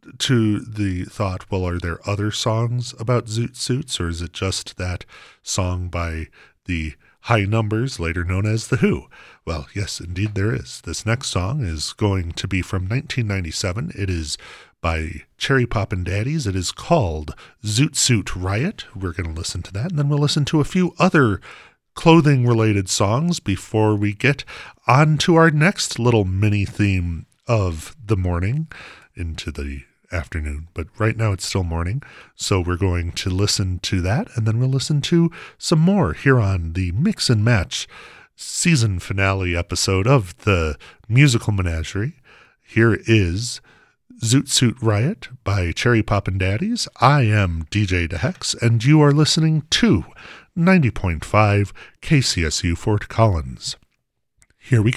to the thought, well, are there other songs about Zoot Suits, or is it just that song by the High Numbers, later known as The Who? Well, yes, indeed there is. This next song is going to be from 1997. It is by Cherry Poppin' Daddies. It is called Zoot Suit Riot. We're going to listen to that, and then we'll listen to a few other clothing-related songs before we get on to our next little mini theme of the morning into the afternoon. But right now it's still morning, so we're going to listen to that, and then we'll listen to some more here on the Mix and Match season finale episode of the Musical Menagerie. Here is Zoot Suit Riot by Cherry Poppin' Daddies. I am DJ DeHex, and you are listening to 90.5 KCSU Fort Collins. Here we go.